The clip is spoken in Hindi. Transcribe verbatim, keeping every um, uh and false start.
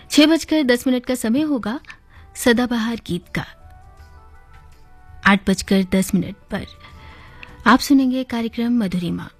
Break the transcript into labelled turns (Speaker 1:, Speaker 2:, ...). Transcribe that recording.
Speaker 1: छह बजकर दस मिनट का समय होगा सदाबहार गीत का। आठ बजकर दस मिनट पर आप सुनेंगे कार्यक्रम मधुरिमा।